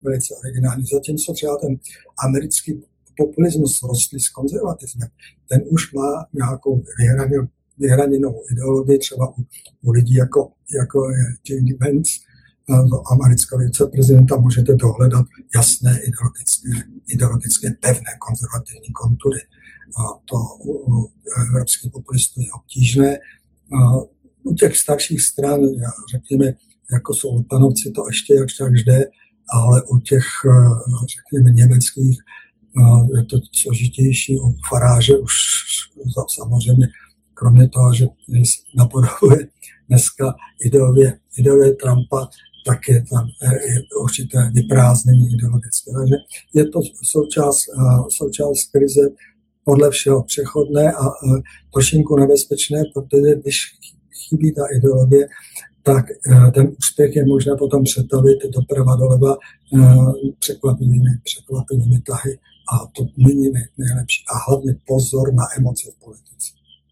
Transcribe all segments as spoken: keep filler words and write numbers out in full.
velice originální. Zatímco třeba ten americký populismus rostl s konzervatismem, ten už má nějakou vyhraněnou, vyhraněnou ideologii, třeba u, u lidí jako, jako je J D Vance, amerického viceprezidenta, můžete dohledat jasné ideologické, ideologické pevné konzervativní kontury. A to u, u evropských populistů je obtížné. A u těch starších stran, řekněme, jako jsou Lupanovci, to ještě jak tak jde, ale u těch, řekněme, německých je to složitější. U Faráže už samozřejmě, kromě toho, že napodobuje dneska ideově, ideově Trumpa, tak je tam je určité vyprázdnění ideologické. Takže je to součást, součást krize podle všeho přechodné a trošinku nebezpečné, protože když chybí ta ideologie, tak ten úspěch je možné potom přetavit doprava doleva překvapivými, překvapivými tahy a to není nejlepší. A hlavně pozor na emoce v politice.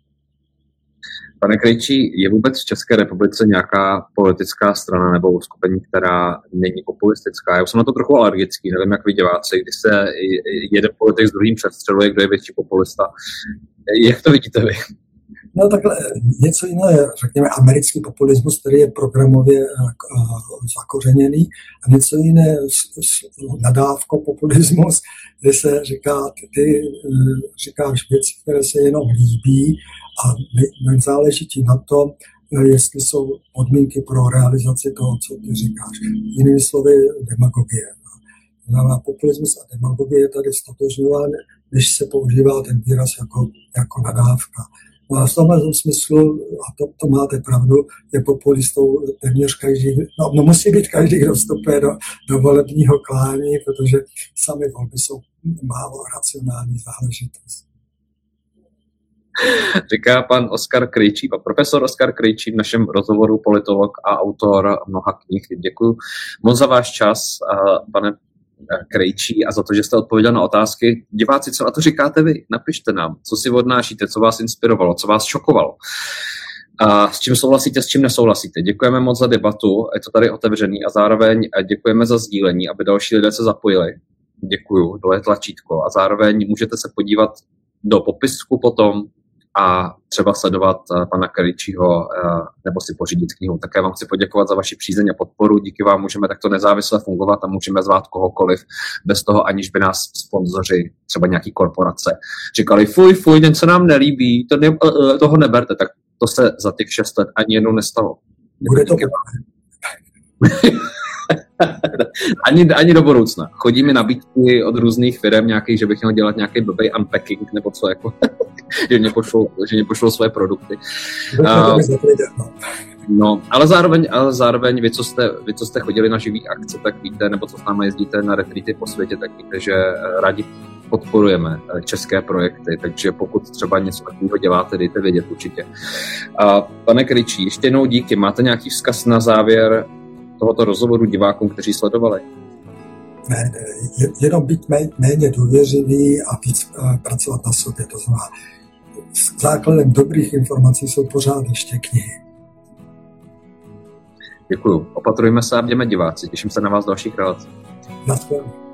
Pane Krejčí, je vůbec v České republice nějaká politická strana nebo uskupení, která není populistická? Já už jsem na to trochu alergický, nevím, jak vy diváci, když se jeden politik s druhým přestřeluje, kdo je větší populista. Jak to vidíte vy? No takhle, něco jiného, řekněme, americký populismus, který je programově zakořeněný, a něco jiné nadávko populismus, kde se říká, ty, ty říkáš věci, které se jenom líbí a nezáleží ti na tom, jestli jsou podmínky pro realizaci toho, co ty říkáš. Jinými slovy, demagogie. Na populismus a demagogie je tady stotožňován, když se používá ten výraz jako, jako nadávka. No a v tomhle smyslu, a to, to máte pravdu, je populistou téměř každý, no, no musí být každý, kdo vstupuje do, do volebního klání, protože sami volby jsou málo racionální záležitost. Říká pan Oskar Krejčí, pan profesor Oskar Krejčí v našem rozhovoru, politolog a autor mnoha knih. Děkuji moc za váš čas, pane Krejčí, a za to, že jste odpověděl na otázky. Diváci, co na to říkáte vy? Napište nám, co si odnášíte, co vás inspirovalo, co vás šokovalo. A s čím souhlasíte, s čím nesouhlasíte. Děkujeme moc za debatu, je to tady otevřený a zároveň děkujeme za sdílení, aby další lidé se zapojili. Děkuju, dole je tlačítko. A zároveň můžete se podívat do popisku potom a třeba sledovat pana Krejčího nebo si pořídit knihu. Také vám chci poděkovat za vaši přízeň a podporu. Díky vám můžeme takto nezávisle fungovat a můžeme zvát kohokoliv bez toho, aniž by nás sponzoři, třeba nějaký korporace, říkali fuj, fuj, ten se nám nelíbí, to ne, toho neberte. Tak to se za těch šest let ani jednou nestalo. Bude to ani, ani do budoucna. Chodí mi nabídky od různých firm nějakých, že bych měl dělat nějaký blbej unpacking nebo co, jako, že mě pošlou, že mě pošlou svoje produkty. Uh, no, ale zároveň, ale zároveň vy, co jste, vy, co jste chodili na živý akce, tak víte, nebo co s námi jezdíte na retreaty po světě, tak víte, že rádi podporujeme české projekty, takže pokud třeba něco takového děláte, dejte vědět určitě. A pane Krejčí, ještě jednou díky. Máte nějaký vzkaz na závěr tohoto rozhovoru divákům, kteří sledovali? Ne, ne, jenom být méně důvěřivý a víc pracovat na sobě. To znamená, základem dobrých informací jsou pořád ještě knihy. Děkuju. Opatrujme se a bděme diváci. Těším se na vás v dalších relacích. Naschledanou.